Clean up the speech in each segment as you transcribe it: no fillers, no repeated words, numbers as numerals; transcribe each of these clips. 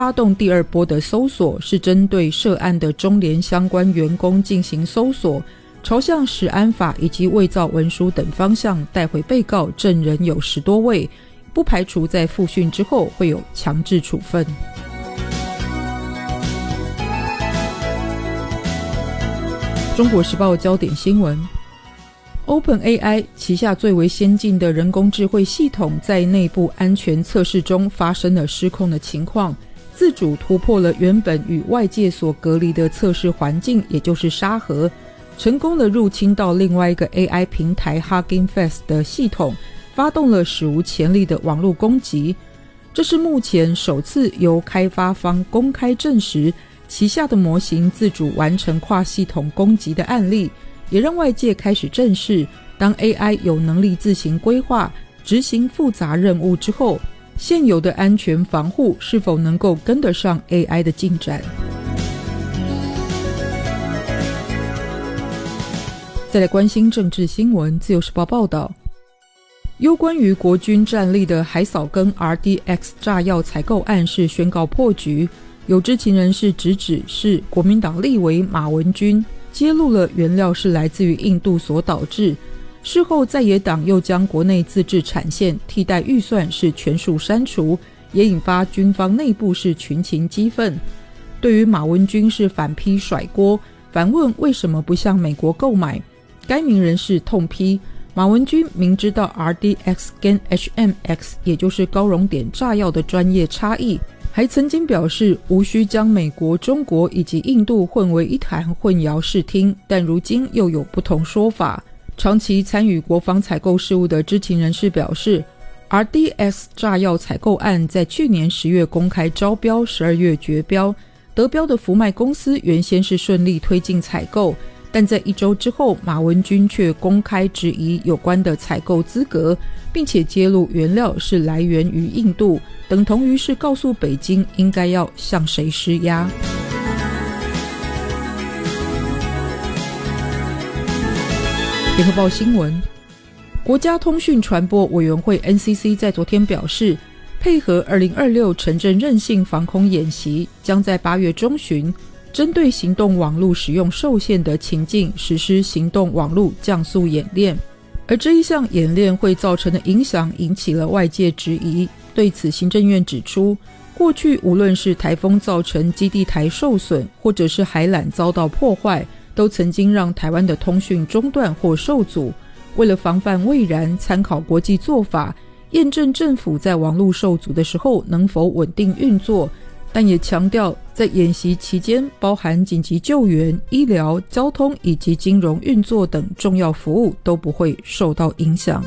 发动第二波的搜索，是针对涉案的中联相关员工进行搜索，朝向食安法以及伪造文书等方向带回被告证人有10多位，不排除在复讯之后会有强制处分。中国时报焦点新闻， OpenAI 旗下最为先进的人工智慧系统在内部安全测试中发生了失控的情况，自主突破了原本与外界所隔离的测试环境，也就是沙盒，成功地入侵到另外一个 AI 平台 Hugging Face 的系统，发动了史无前例的网络攻击。这是目前首次由开发方公开证实旗下的模型自主完成跨系统攻击的案例，也让外界开始正视，当 AI 有能力自行规划、执行复杂任务之后，现有的安全防护是否能够跟得上 AI 的进展。再来关心政治新闻，自由时报报道，有关于国军战力的海扫根 RDX 炸药采购案是宣告破局，有知情人士直指是国民党立委马文君揭露了原料是来自于印度所导致，事后在野党又将国内自制产线替代预算是全数删除，也引发军方内部是群情激愤。对于马文君是反批甩锅，反问为什么不向美国购买，该名人士痛批马文君明知道 RDX 跟 HMX 也就是高熔点炸药的专业差异，还曾经表示无需将美国、中国以及印度混为一谈，混淆视听，但如今又有不同说法。长期参与国防采购事务的知情人士表示， RDX 炸药采购案在去年10月公开招标，12月决标，得标的福麦公司原先是顺利推进采购，但在1周之后，马文君却公开质疑有关的采购资格，并且揭露原料是来源于印度，等同于是告诉北京应该要向谁施压。联合报新闻，国家通讯传播委员会 NCC 在昨天表示，配合2026城镇韧性防空演习，将在8月中旬针对行动网络使用受限的情境实施行动网络降速演练，而这一项演练会造成的影响引起了外界质疑。对此，行政院指出，过去无论是台风造成基地台受损，或者是海缆遭到破坏，都曾经让台湾的通讯中断或受阻。为了防范未然，参考国际做法，验证政府在网络受阻的时候能否稳定运作，但也强调在演习期间，包含紧急救援、医疗、交通以及金融运作等重要服务都不会受到影响。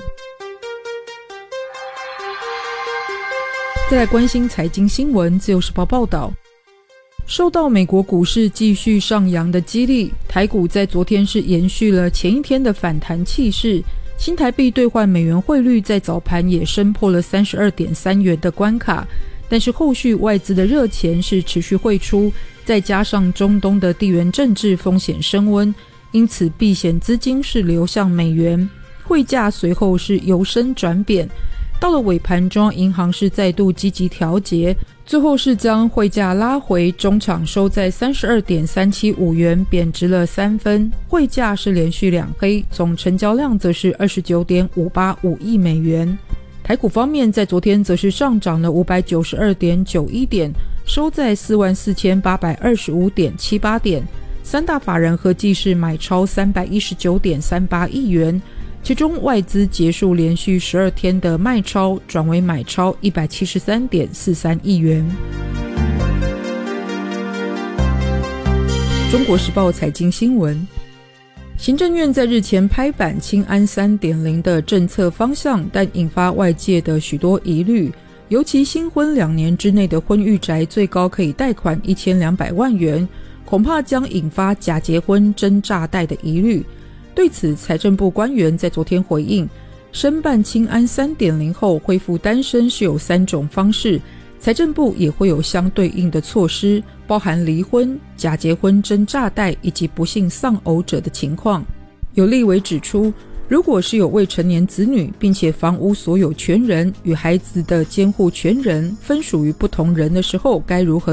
再来关心财经新闻，自由时报报道，受到美国股市继续上扬的激励，台股在昨天是延续了前一天的反弹气势，新台币兑换美元汇率在早盘也升破了 32.3 元的关卡，但是后续外资的热钱是持续汇出，再加上中东的地缘政治风险升温，因此避险资金是流向美元，汇价随后是由升转贬。到了尾盘，中央银行是再度积极调节，最后是将汇价拉回，中场收在 32.375 元，贬值了3分，汇价是连续2黑，总成交量则是 29.585 亿美元。台股方面，在昨天则是上涨了 592.91 点，收在 44,825.78 点，三大法人合计是买超 319.38 亿元，其中外资结束连续12天的卖超，转为买超 173.43 亿元。中国时报财经新闻，行政院在日前拍板青安 3.0 的政策方向，但引发外界的许多疑虑，尤其新婚2年之内的婚育宅最高可以贷款1200万元，恐怕将引发假结婚真诈贷的疑虑。对此，财政部官员在昨天回应，申办青安 3.0 后恢复单身是有3种方式，财政部也会有相对应的措施，包含离婚、假结婚真诈贷以及不幸丧偶者的情况。有立委指出， 如果是有未成年子女，并且房屋所有权人与孩子的监护权人分属于不同人的时候，该如何